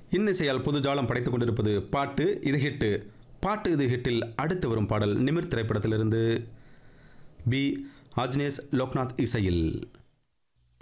இன்னிசையால் புதுஜாலம் படைத்துக் கொண்டிருப்பது பாட்டு இது ஹிட்டு. பாட்டு இது ஹிட்டில் அடுத்து வரும் பாடல் நிமிர் திரைப்படத்திலிருந்து பி. அஜ்னேஷ் லோக்நாத் இசையில்.